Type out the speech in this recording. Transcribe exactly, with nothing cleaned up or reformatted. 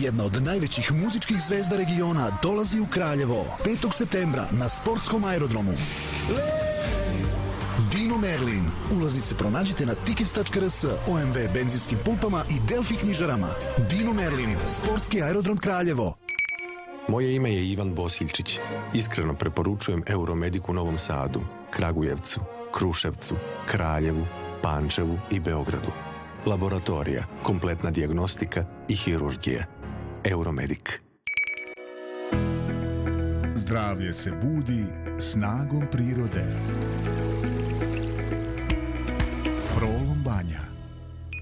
Jedna od najvećih muzičkih zvezda regiona dolazi u Kraljevo petog septembra na sportskom aerodromu. Dino Merlin. Ulaznice pronađite na tickets tačka r s, O M V benzinskim pumpama i Delfi knjižarama. Dino Merlin, sportski aerodrom Kraljevo. Moje ime je Ivan Bosiljčić. Iskreno preporučujem Euromedic u Novom Sadu, Kragujevcu, Kruševcu, Kraljevu, Pančevu i Beogradu. Laboratorija, kompletna dijagnostika i hirurgija. Euromedic. Zdravlje se budi snagom prirode.